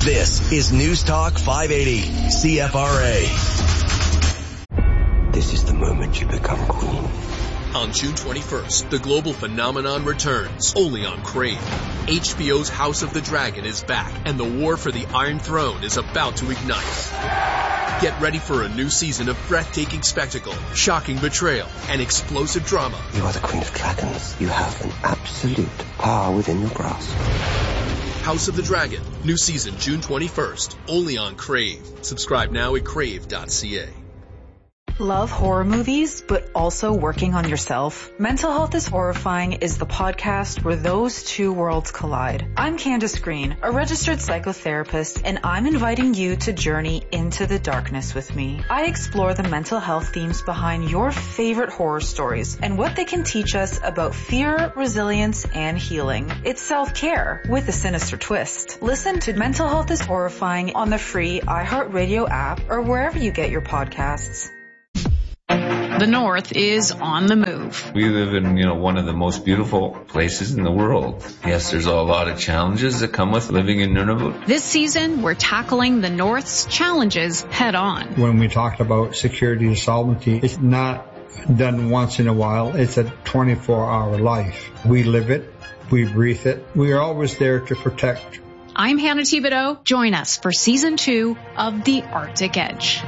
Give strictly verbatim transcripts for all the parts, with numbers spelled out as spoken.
This is News Talk five eighty, C F R A. This is the moment you become queen. On June twenty-first, the global phenomenon returns, only on Crave. H B O's House of the Dragon is back, and the war for the Iron Throne is about to ignite. Get ready for a new season of breathtaking spectacle, shocking betrayal, and explosive drama. You are the Queen of Dragons. You have an absolute power within your grasp. House of the Dragon, new season June twenty-first, only on Crave. Subscribe now at crave dot c a. Love horror movies, but also working on yourself? Mental Health is Horrifying is the podcast where those two worlds collide. I'm Candace Green, a registered psychotherapist, and I'm inviting you to journey into the darkness with me. I explore the mental health themes behind your favorite horror stories and what they can teach us about fear, resilience, and healing. It's self-care with a sinister twist. Listen to Mental Health is Horrifying on the free iHeartRadio app or wherever you get your podcasts. The North is on the move. We live in, you know, one of the most beautiful places in the world. Yes, there's a lot of challenges that come with living in Nunavut. This season, we're tackling the North's challenges head on. When we talk about security and sovereignty, it's not done once in a while. It's a twenty-four hour life. We live it. We breathe it. We are always there to protect. I'm Hannah Thibodeau. Join us for season two of The Arctic Edge.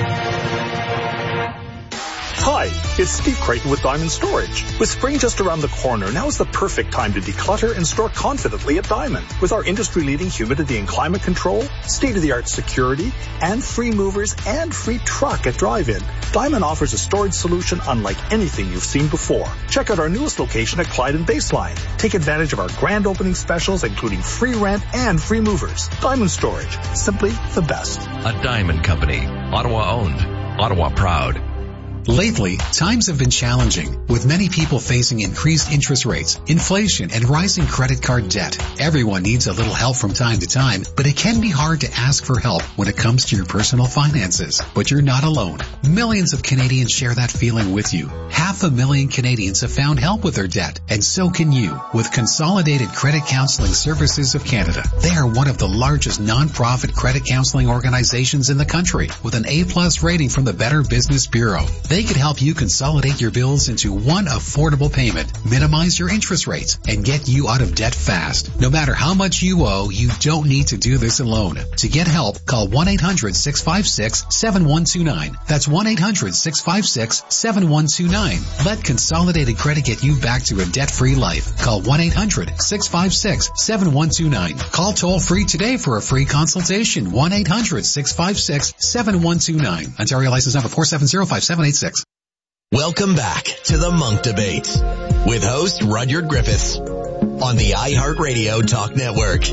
Hi, it's Steve Creighton with Diamond Storage. With spring just around the corner, now is the perfect time to declutter and store confidently at Diamond. With our industry-leading humidity and climate control, state-of-the-art security, and free movers and free truck at drive-in, Diamond offers a storage solution unlike anything you've seen before. Check out our newest location at Clyde and Baseline. Take advantage of our grand opening specials, including free rent and free movers. Diamond Storage, simply the best. A Diamond Company, Ottawa owned, Ottawa proud. Lately, times have been challenging, with many people facing increased interest rates, inflation, and rising credit card debt. Everyone needs a little help from time to time, but it can be hard to ask for help when it comes to your personal finances. But you're not alone. Millions of Canadians share that feeling with you. Half a million Canadians have found help with their debt, and so can you, with Consolidated Credit Counseling Services of Canada. They are one of the largest non-profit credit counseling organizations in the country, with an A-plus rating from the Better Business Bureau. They can help you consolidate your bills into one affordable payment, minimize your interest rates, and get you out of debt fast. No matter how much you owe, you don't need to do this alone. To get help, call one eight hundred six five six seven one two nine. That's one eight hundred six five six seven one two nine. Let Consolidated Credit get you back to a debt-free life. Call one eight hundred six five six seven one two nine. Call toll-free today for a free consultation. one eight hundred six five six seven one two nine. Ontario license number four seven zero five seven eight six. Welcome back to the Monk Debate with host Rudyard Griffiths on the iHeartRadio Talk Network.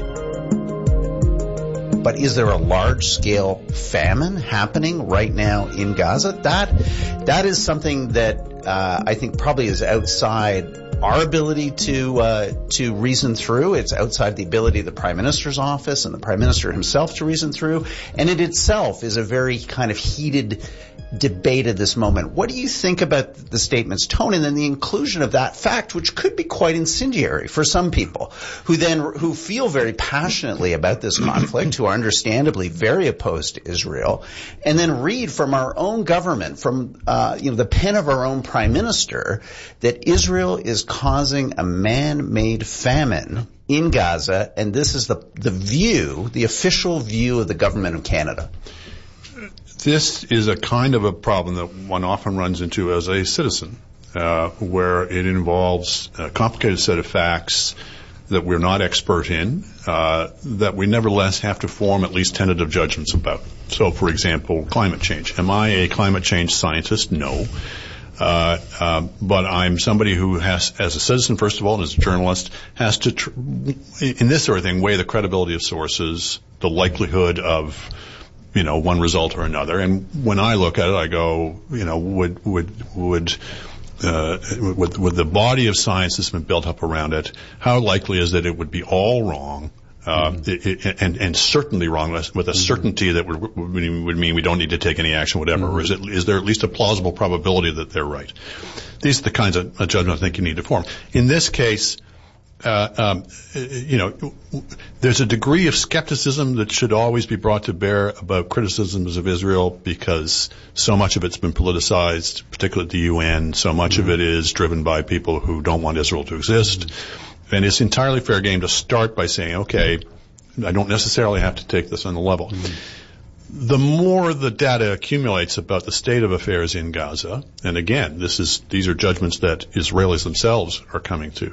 But is there a large-scale famine happening right now in Gaza? That that is something that uh, I think probably is outside our ability to uh, to reason through. It's outside the ability of the Prime Minister's office and the Prime Minister himself to reason through. And it itself is a very kind of heated debate at this moment. What do you think about the statement's tone and then the inclusion of that fact, which could be quite incendiary for some people who then who feel very passionately about this conflict, who are understandably very opposed to Israel, and then read from our own government, from uh, you know the pen of our own Prime Minister, that Israel is causing a man-made famine in Gaza, and this is the the view, the official view of the government of Canada. This is a kind of a problem that one often runs into as a citizen, uh, where it involves a complicated set of facts that we're not expert in, uh, that we nevertheless have to form at least tentative judgments about. So, for example, climate change. Am I a climate change scientist? No. Uh, uh, but I'm somebody who has, as a citizen, first of all, and as a journalist, has to, tr- in this sort of thing, weigh the credibility of sources, the likelihood of, you know, one result or another. And when I look at it, I go, you know, would, would, would, uh, with, with the body of science that's been built up around it, how likely is that it would be all wrong, uh, mm-hmm. it, it, and, and certainly wrong with a mm-hmm. certainty that would, would mean we don't need to take any action, whatever, mm-hmm. or is it, is there at least a plausible probability that they're right? These are the kinds of judgments I think you need to form. In this case, uh, um, you know, there's a degree of skepticism that should always be brought to bear about criticisms of Israel because so much of it's been politicized, particularly at the U N. So much mm-hmm. of it is driven by people who don't want Israel to exist. Mm-hmm. And it's entirely fair game to start by saying, okay, I don't necessarily have to take this on the level. Mm-hmm. The more the data accumulates about the state of affairs in Gaza, and again, this is these are judgments that Israelis themselves are coming to,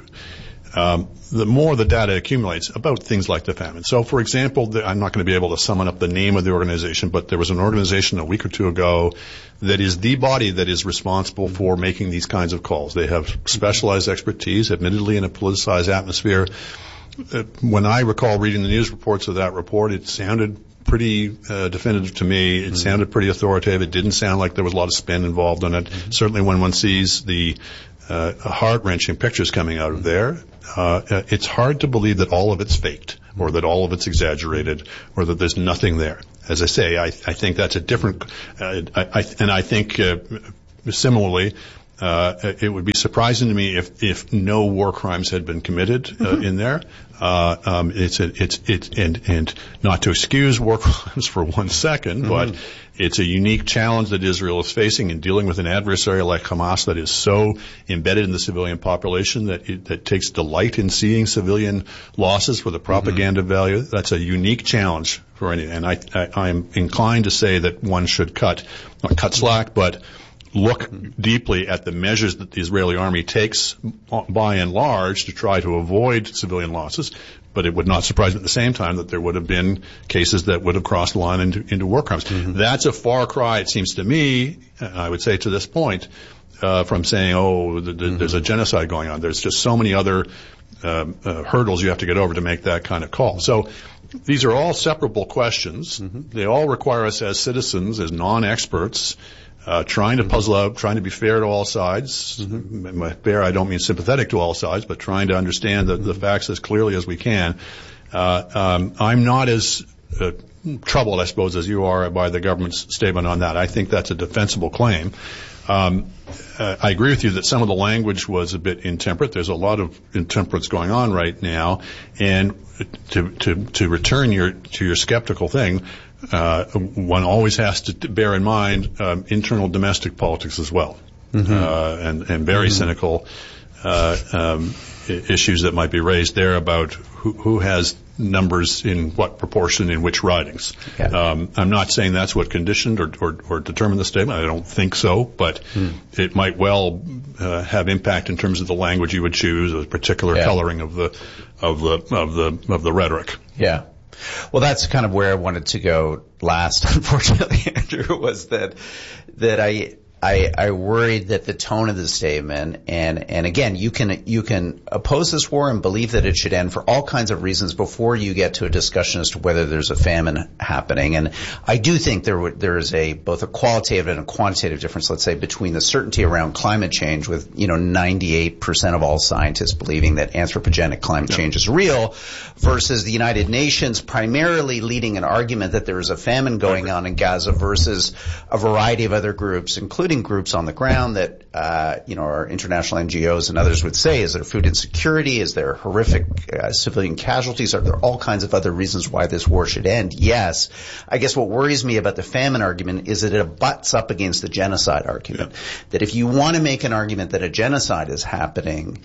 um, the more the data accumulates about things like the famine. So, for example, the, I'm not going to be able to summon up the name of the organization, but there was an organization a week or two ago that is the body that is responsible for making these kinds of calls. They have specialized expertise, admittedly in a politicized atmosphere. Uh, when I recall reading the news reports of that report, it sounded pretty uh, definitive to me. It mm-hmm. sounded pretty authoritative. It didn't sound like there was a lot of spin involved in it. Mm-hmm. Certainly when one sees the uh, heart-wrenching pictures coming out of there, uh, it's hard to believe that all of it's faked or that all of it's exaggerated or that there's nothing there. As I say, I, I think that's a different, uh, I, I, and I think uh, similarly, Uh, it would be surprising to me if, if no war crimes had been committed uh, mm-hmm. in there. Uh, um, it's, a, it's, it's, and, and not to excuse war crimes for one second, mm-hmm. but it's a unique challenge that Israel is facing in dealing with an adversary like Hamas that is so embedded in the civilian population that it that takes delight in seeing civilian losses for the propaganda mm-hmm. value. That's a unique challenge for any, and I, I, I'm inclined to say that one should cut, not cut slack, but look deeply at the measures that the Israeli army takes by and large to try to avoid civilian losses, but it would not surprise me at the same time that there would have been cases that would have crossed the line into, into war crimes. Mm-hmm. That's a far cry, it seems to me, I would say to this point, uh, from saying, oh, the, the, mm-hmm. there's a genocide going on. There's just so many other uh, uh, hurdles you have to get over to make that kind of call. So these are all separable questions. Mm-hmm. They all require us as citizens, as non-experts, Uh, trying to puzzle out, trying to be fair to all sides. Mm-hmm. By fair, I don't mean sympathetic to all sides, but trying to understand the, the facts as clearly as we can. Uh, um, I'm not as uh, troubled, I suppose, as you are by the government's statement on that. I think that's a defensible claim. Um, uh, I agree with you that some of the language was a bit intemperate. There's a lot of intemperance going on right now. And to, to, to return your, to your skeptical thing, Uh, one always has to bear in mind um, internal domestic politics as well, mm-hmm. uh, and, and very mm-hmm. cynical uh, um, issues that might be raised there about who, who has numbers in what proportion in which ridings. Yeah. Um, I'm not saying that's what conditioned or, or, or determined the statement. I don't think so, but mm. it might well uh, have impact in terms of the language you would choose, a particular yeah. coloring of the of the of the of the rhetoric. Yeah. Well, that's kind of where I wanted to go last, unfortunately, Andrew, was that that I I, I worried that the tone of the statement, and, and again, you can, you can oppose this war and believe that it should end for all kinds of reasons before you get to a discussion as to whether there's a famine happening. And I do think there would, there is a, both a qualitative and a quantitative difference, let's say, between the certainty around climate change with, you know, ninety-eight percent of all scientists believing that anthropogenic climate change is real versus the United Nations primarily leading an argument that there is a famine going on in Gaza versus a variety of other groups, including groups on the ground that, uh, you know, our international N G Os and others would say, is there food insecurity? Is there horrific uh, civilian casualties? Are there all kinds of other reasons why this war should end? Yes. I guess what worries me about the famine argument is that it butts up against the genocide argument. Yeah. That if you want to make an argument that a genocide is happening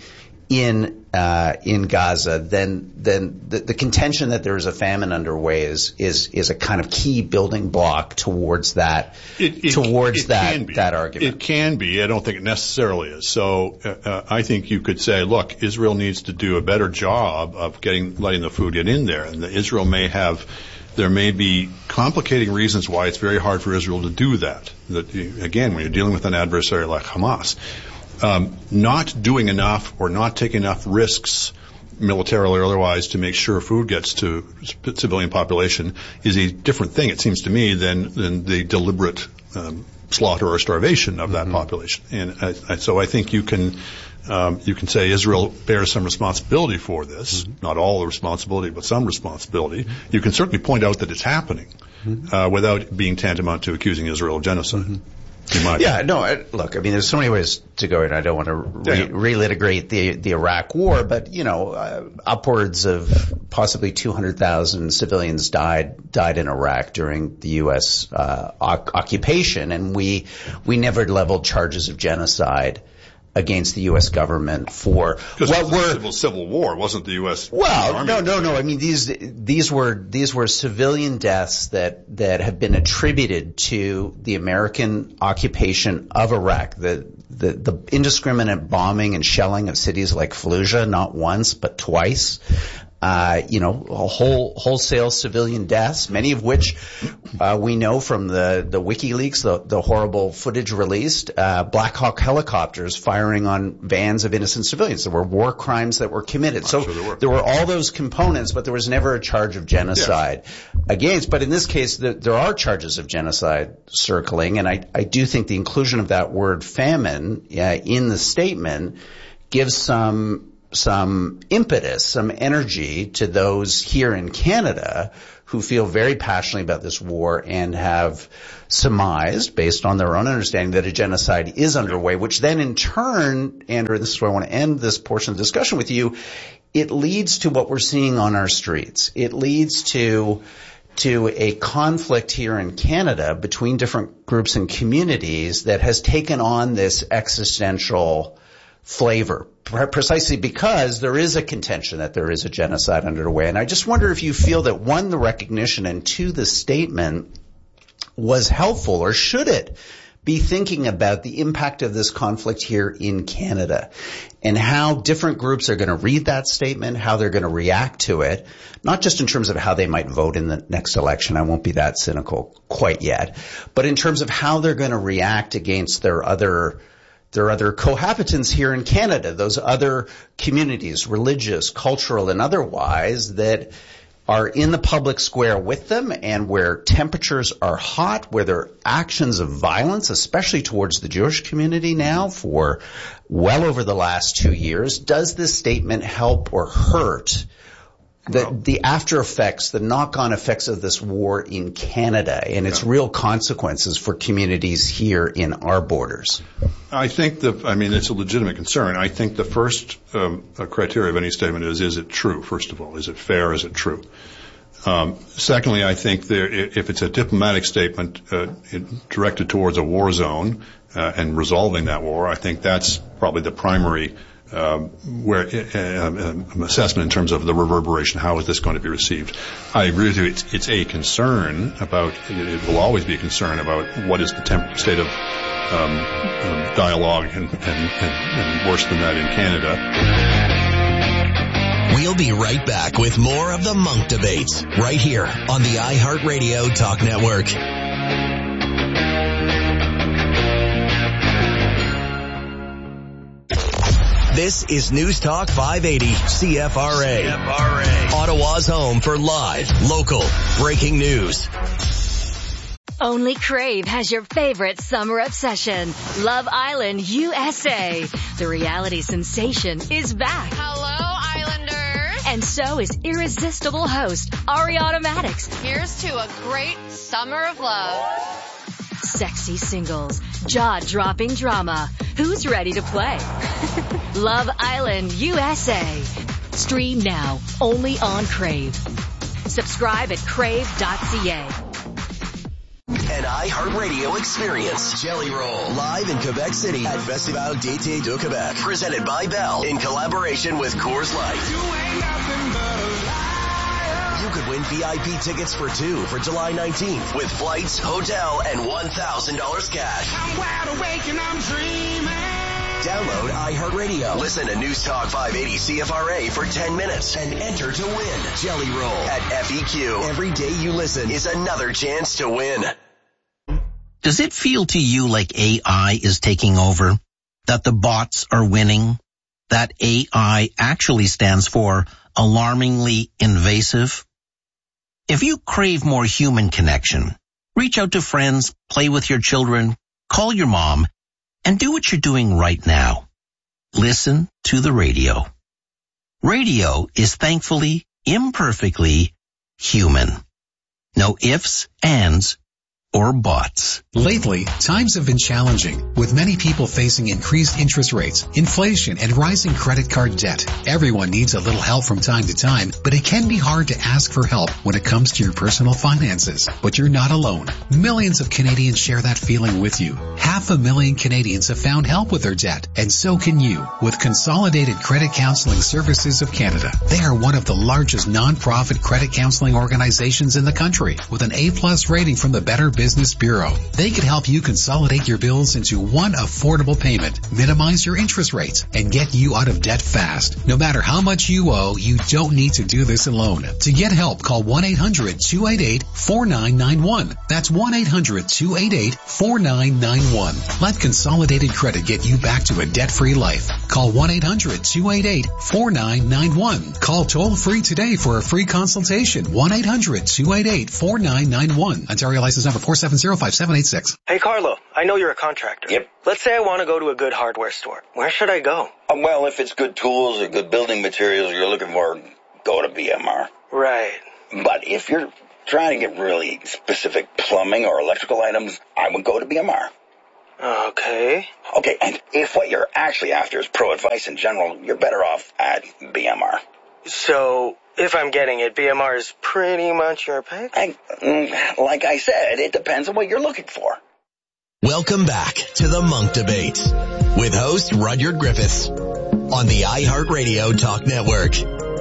in uh in Gaza, then then the, the contention that there is a famine underway is is is a kind of key building block towards that it, it, towards it that that argument. It can be. I don't think it necessarily is. So uh, I think you could say, look, Israel needs to do a better job of getting letting the food get in there, and that Israel may have. There may be complicating reasons why it's very hard for Israel to do that. That again, when you're dealing with an adversary like Hamas. Um, not doing enough or not taking enough risks, militarily or otherwise, to make sure food gets to civilian population is a different thing, it seems to me, than, than the deliberate um, slaughter or starvation of that mm-hmm. population. And I, I, so I think you can um, you can say Israel bears some responsibility for this, mm-hmm. not all the responsibility, but some responsibility. Mm-hmm. You can certainly point out that it's happening mm-hmm. uh, without being tantamount to accusing Israel of genocide. Mm-hmm. You might. Yeah, no, I, look, I mean, there's so many ways to go, and I don't want to re- yeah. relitigate the the Iraq War, but, you know, uh, upwards of possibly two hundred thousand civilians died died in Iraq during the U S uh, o- occupation, and we we never leveled charges of genocide against the U S government for what were civil civil war. It wasn't the U S Well, Army. no, no, no. I mean, these these were these were civilian deaths that that have been attributed to the American occupation of Iraq. The the, the indiscriminate bombing and shelling of cities like Fallujah, not once but twice. Uh, you know, whole wholesale civilian deaths, many of which uh, we know from the the WikiLeaks, the, the horrible footage released, uh, Black Hawk helicopters firing on vans of innocent civilians. There were war crimes that were committed. I'm so sure there were. there were all those components, but there was never a charge of genocide yes. against. But in this case, the, there are charges of genocide circling, and I, I do think the inclusion of that word famine uh, in the statement gives some some impetus, some energy to those here in Canada who feel very passionately about this war and have surmised, based on their own understanding, that a genocide is underway, which then in turn, Andrew, this is where I want to end this portion of the discussion with you, it leads to what we're seeing on our streets. It leads to to a conflict here in Canada between different groups and communities that has taken on this existential flavor, precisely because there is a contention that there is a genocide underway. And I just wonder if you feel that, one, the recognition, and two, the statement was helpful, or should it be thinking about the impact of this conflict here in Canada and how different groups are going to read that statement, how they're going to react to it, not just in terms of how they might vote in the next election. I won't be that cynical quite yet, but in terms of how they're going to react against their other There are other cohabitants here in Canada, those other communities, religious, cultural, and otherwise, that are in the public square with them, and where temperatures are hot, where there are actions of violence, especially towards the Jewish community now for well over the last two years. Does this statement help or hurt the, the after effects, the knock-on effects of this war in Canada and its yeah. real consequences for communities here in our borders? I think the, I mean, it's a legitimate concern. I think the first um, criteria of any statement is, is it true, first of all? Is it fair? Is it true? Um, secondly, I think there, if it's a diplomatic statement uh, it, directed towards a war zone uh, and resolving that war, I think that's probably the primary Um, where uh, uh, assessment in terms of the reverberation. How is this going to be received? I agree with you. It's, it's a concern about. It will always be a concern about what is the temp- state of um, um, dialogue and, and, and, and worse than that in Canada. We'll be right back with more of the Munk Debates right here on the iHeartRadio Talk Network. This is News Talk five eighty C F R A. C F R A. Ottawa's home for live, local, breaking news. Only Crave has your favorite summer obsession, Love Island U S A. The reality sensation is back. Hello, Islanders. And so is irresistible host Ariana Maddox. Here's to a great summer of love. Sexy singles, jaw-dropping drama. Who's ready to play? Love Island U S A. Stream now, only on Crave. Subscribe at crave dot c a. An iHeartRadio experience. Jelly Roll. Live in Quebec City at Festival d'Été de Québec. Presented by Bell in collaboration with Coors Light. You ain't nothing but a liar. You could win V I P tickets for two for July nineteenth with flights, hotel, and one thousand dollars cash. I'm wide awake and I'm dreaming. Download iHeartRadio. Listen to News Talk five eighty C F R A for ten minutes and enter to win. Jelly Roll at F E Q. Every day you listen is another chance to win. Does it feel to you like A I is taking over? That the bots are winning? That A I actually stands for alarmingly invasive? If you crave more human connection, reach out to friends, play with your children, call your mom, and do what you're doing right now. Listen to the radio. Radio is thankfully, imperfectly human. No ifs, ands, or bots. Lately, times have been challenging, with many people facing increased interest rates, inflation, and rising credit card debt. Everyone needs a little help from time to time, but it can be hard to ask for help when it comes to your personal finances. But you're not alone. Millions of Canadians share that feeling with you. Half a million Canadians have found help with their debt, and so can you with Consolidated Credit Counseling Services of Canada. They are one of the largest non-profit credit counseling organizations in the country, with an A-plus rating from the Better Business Bureau. They can help you consolidate your bills into one affordable payment, minimize your interest rates, and get you out of debt fast. No matter how much you owe, you don't need to do this alone. To get help, call one eight hundred two eight eight four nine nine one. That's one eight hundred two eight eight four nine nine one. Let Consolidated Credit get you back to a debt-free life. Call one eight hundred two eight eight four nine nine one. Call toll-free today for a free consultation. one eight hundred two eight eight four nine nine one. Ontario license number four seven zero five seven eight six. Hey, Carlo, I know you're a contractor. Yep. Let's say I want to go to a good hardware store. Where should I go? Uh, well, if it's good tools or good building materials you're looking for, go to B M R. Right. But if you're trying to get really specific plumbing or electrical items, I would go to B M R. Okay. Okay, and if what you're actually after is pro advice in general, you're better off at B M R. So, if I'm getting it, B M R is pretty much your pick? I, like I said, it depends on what you're looking for. Welcome back to the Monk Debate with host Rudyard Griffiths on the iHeartRadio Talk Network.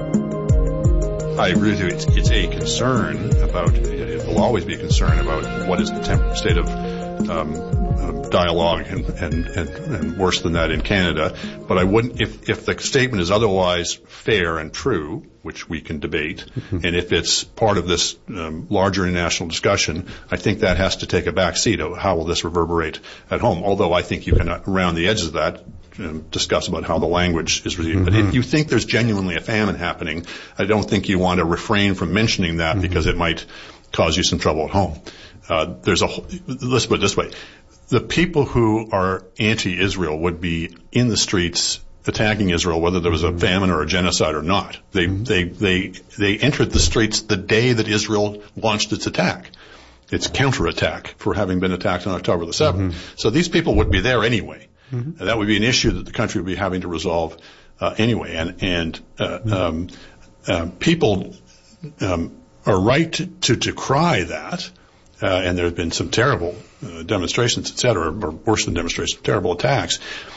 I agree with you. It's, it's a concern about, it will always be a concern about what is the temp- state of um, um, dialogue and, and, and, and worse than that in Canada. But I wouldn't, if, if the statement is otherwise fair and true, which we can debate, mm-hmm. and if it's part of this um, larger international discussion, I think that has to take a back seat of how will this reverberate at home. Although I think you can, around the edges of that, um, discuss about how the language is received. Mm-hmm. But if you think there's genuinely a famine happening, I don't think you want to refrain from mentioning that mm-hmm. because it might cause you some trouble at home. Uh, there's a, let's put it this way. The people who are anti-Israel would be in the streets attacking Israel, whether there was a famine or a genocide or not. They, mm-hmm. they, they, they entered the streets the day that Israel launched its attack. Its counterattack for having been attacked on October the seventh. Mm-hmm. So these people would be there anyway. Mm-hmm. And that would be an issue that the country would be having to resolve, uh, anyway. And, and, uh, mm-hmm. um, uh, people, um, are right to, to decry that. Uh, and there have been some terrible, uh, demonstrations, et cetera, or worse than demonstrations, terrible attacks.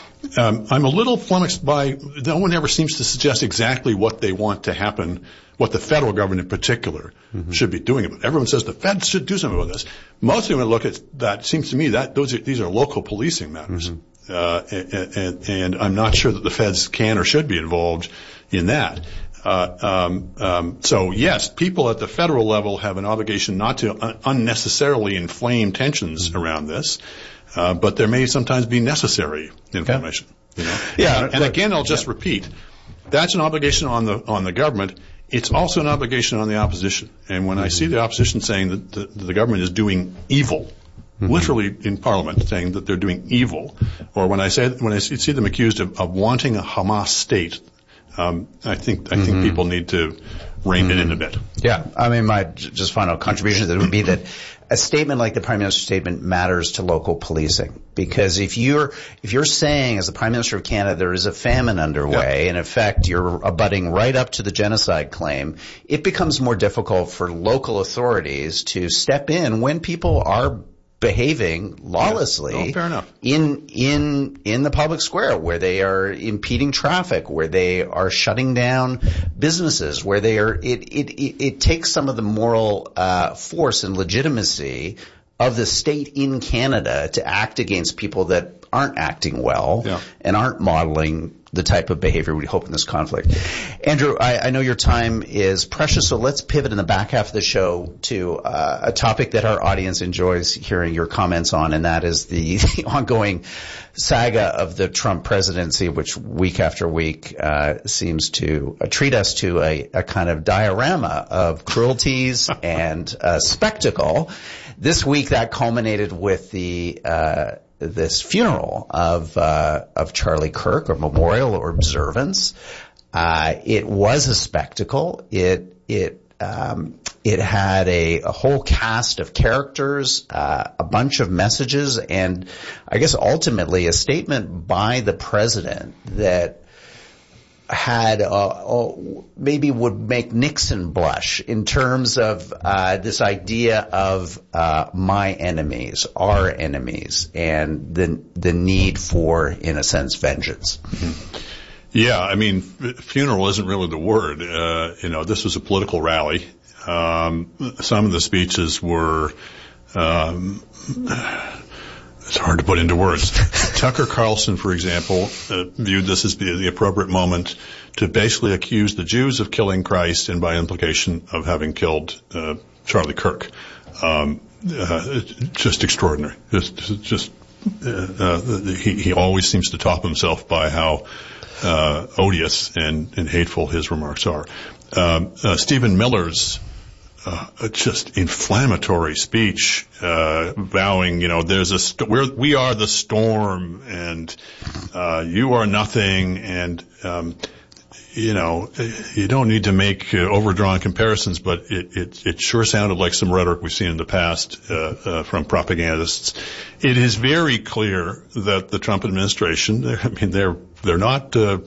Um, I'm a little flummoxed by, no one ever seems to suggest exactly what they want to happen, what the federal government in particular mm-hmm. should be doing about it. Everyone says the feds should do something about this. Most of them look at that, seems to me that those are, these are local policing matters. Mm-hmm. Uh, and, and, and I'm not sure that the feds can or should be involved in that. Uh, um, um, so yes, people at the federal level have an obligation not to un- unnecessarily inflame tensions mm-hmm. around this. Uh, but there may sometimes be necessary information. Yeah. You know? Yeah. And, and again, I'll just yeah. repeat, that's an obligation on the on the government. It's also an obligation on the opposition. And when mm-hmm. I see the opposition saying that the, the government is doing evil, mm-hmm. literally in Parliament saying that they're doing evil, or when I say when I see them accused of, of wanting a Hamas state, um, I think I mm-hmm. think people need to rein mm-hmm. it in a bit. Yeah. I mean, my just final contribution to that would be that a statement like the Prime Minister's statement matters to local policing, because if you're if you're saying, as the Prime Minister of Canada, there is a famine underway, yep. in effect you're abutting right up to the genocide claim, it becomes more difficult for local authorities to step in when people are behaving lawlessly yeah. oh, fair enough. in in in the public square, where they are impeding traffic, where they are shutting down businesses, where they are it it it, it takes some of the moral uh force and legitimacy of the state in Canada to act against people that aren't acting well yeah. and aren't modeling the type of behavior we hope in this conflict. Andrew, I, I know your time is precious, so let's pivot in the back half of the show to uh, a topic that our audience enjoys hearing your comments on, and that is the, the ongoing saga of the Trump presidency, which week after week uh, seems to uh, treat us to a, a kind of diorama of cruelties and uh, spectacle. This week that culminated with the uh this funeral of uh of Charlie Kirk, or memorial or observance. Uh it was a spectacle. It it Um, it had a, a whole cast of characters, uh, a bunch of messages, and I guess ultimately a statement by the president that had uh, uh, maybe would make Nixon blush in terms of uh, this idea of uh, my enemies, our enemies, and the the need for, in a sense, vengeance. Mm-hmm. Yeah, I mean, funeral isn't really the word. Uh, you know, this was a political rally. Um, some of the speeches were, um, it's hard to put into words. Tucker Carlson, for example, uh, viewed this as the, the appropriate moment to basically accuse the Jews of killing Christ and by implication of having killed uh, Charlie Kirk. Um, uh, just extraordinary. Just, just uh, uh, he, he always seems to top himself by how uh, odious and, and hateful his remarks are. Um, uh, Stephen Miller's Uh, just inflammatory speech, uh, vowing, you know, there's a, st- we're, we are the storm and, uh, you are nothing. And, um, you know, you don't need to make uh, overdrawn comparisons, but it, it, it sure sounded like some rhetoric we've seen in the past, uh, uh, from propagandists. It is very clear that the Trump administration, I mean, they're, they're not, uh,